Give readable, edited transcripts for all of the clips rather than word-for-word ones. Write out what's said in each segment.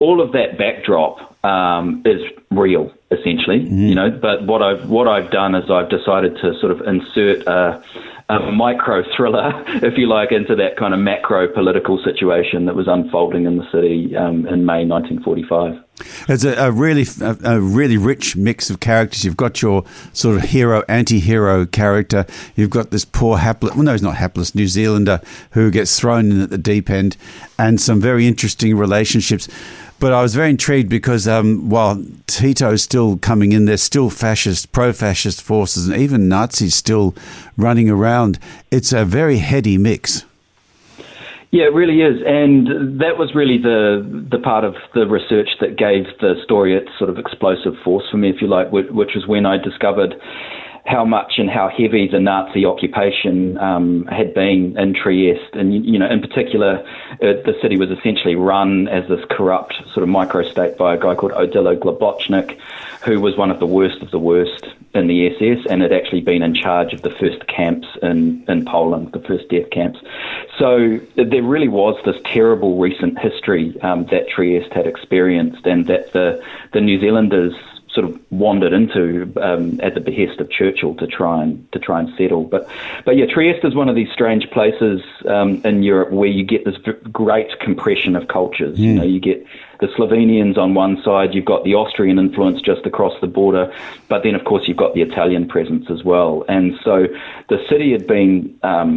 all of that backdrop is real, essentially, But what I've done is I've decided to sort of insert a micro thriller, if you like, into that kind of macro political situation that was unfolding in the city in May 1945. It's a really rich mix of characters. You've got your sort of hero, anti-hero character. You've got this poor he's not hapless, New Zealander who gets thrown in at the deep end, and some very interesting relationships. But I was very intrigued because while Tito's still coming in, there's still pro-fascist forces, and even Nazis still running around. It's a very heady mix. Yeah, it really is. And that was really the part of the research that gave the story its sort of explosive force for me, if you like, which was when I discovered how much and how heavy the Nazi occupation had been in Trieste. And, in particular, the city was essentially run as this corrupt sort of microstate by a guy called Odilo Globocnik, who was one of the worst in the SS and had actually been in charge of the first camps in Poland, the first death camps. So there really was this terrible recent history that Trieste had experienced, and that the New Zealanders sort of wandered into at the behest of Churchill to try and settle. But yeah, Trieste is one of these strange places in Europe where you get this great compression of cultures. You get the Slovenians on one side, you've got the Austrian influence just across the border, but then of course you've got the Italian presence as well. And so the city had been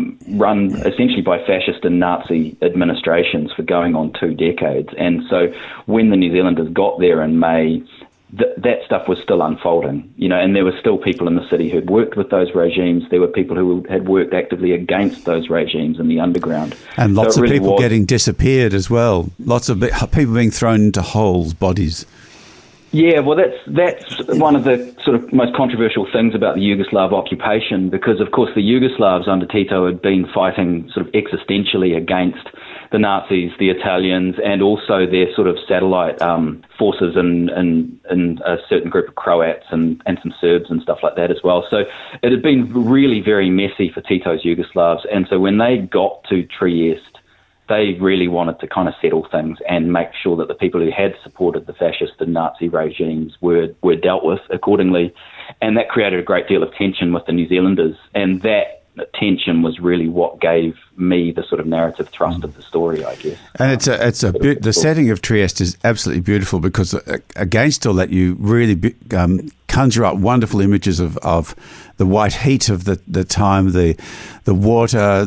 run essentially by fascist and Nazi administrations for going on 2 decades. And so when the New Zealanders got there in May, that stuff was still unfolding, and there were still people in the city who'd worked with those regimes. There were people who had worked actively against those regimes in the underground. And lots of people getting disappeared as well. Lots of people being thrown into holes, bodies. Yeah, well, that's one of the sort of most controversial things about the Yugoslav occupation, because, of course, the Yugoslavs under Tito had been fighting sort of existentially against the Nazis, the Italians, and also their sort of satellite forces in a certain group of Croats and some Serbs and stuff like that as well. So it had been really very messy for Tito's Yugoslavs. And so when they got to Trieste, they really wanted to kind of settle things and make sure that the people who had supported the fascist and Nazi regimes were dealt with accordingly. And that created a great deal of tension with the New Zealanders. And that tension was really what gave me the sort of narrative thrust of the story, I guess. And the setting of Trieste is absolutely beautiful, because against all that, you really conjure up wonderful images of the white heat of the time, the water,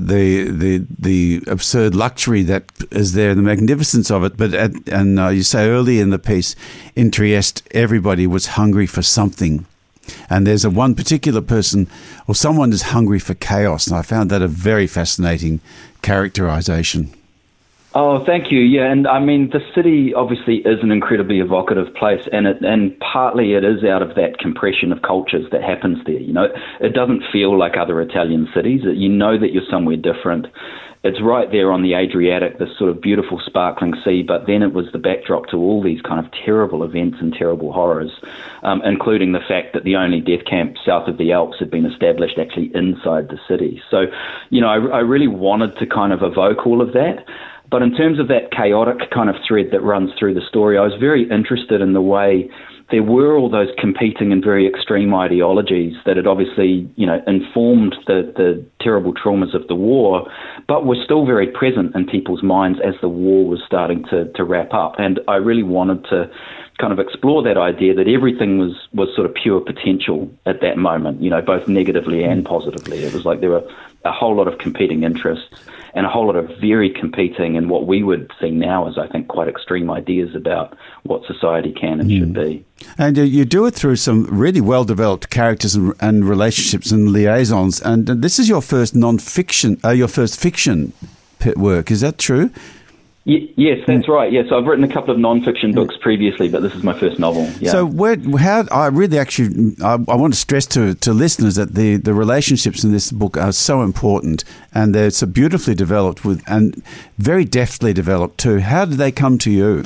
the absurd luxury that is there, the magnificence of it. But you say early in the piece, in Trieste, everybody was hungry for something. And there's one particular person, or someone is hungry for chaos, and I found that a very fascinating characterization. Oh, thank you. Yeah, and I mean, the city obviously is an incredibly evocative place, and partly it is out of that compression of cultures that happens there. It doesn't feel like other Italian cities. You know that you're somewhere different. It's right there on the Adriatic, this sort of beautiful sparkling sea, but then it was the backdrop to all these kind of terrible events and terrible horrors, including the fact that the only death camp south of the Alps had been established actually inside the city. So, I really wanted to kind of evoke all of that. But in terms of that chaotic kind of thread that runs through the story, I was very interested in the way there were all those competing and very extreme ideologies that had obviously, informed the terrible traumas of the war, but were still very present in people's minds as the war was starting to wrap up. And I really wanted to kind of explore that idea that everything was sort of pure potential at that moment, both negatively and positively. It was like there were a whole lot of competing interests and a whole lot of very competing and what we would see now as, I think, quite extreme ideas about what society can and should be. And you do it through some really well-developed characters and relationships and liaisons. And this is your first non-fiction, your first fiction work. Is that true? Yes, that's right. Yes, I've written a couple of non-fiction books previously, but this is my first novel. Yeah. So I want to stress to listeners that the relationships in this book are so important, and they're so beautifully developed and very deftly developed too. How did they come to you?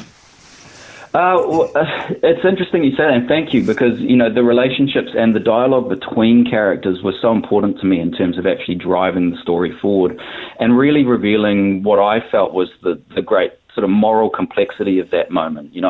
It's interesting you say that, and thank you, because, the relationships and the dialogue between characters was so important to me in terms of actually driving the story forward and really revealing what I felt was the great sort of moral complexity of that moment. You know,